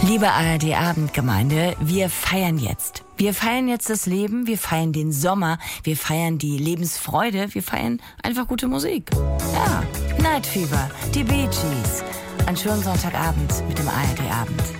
Liebe ARD-Abendgemeinde, wir feiern jetzt. Wir feiern jetzt das Leben, wir feiern den Sommer, wir feiern die Lebensfreude, wir feiern einfach gute Musik. Ja, Night Fever, die Bee Gees. Einen schönen Sonntagabend mit dem ARD-Abend.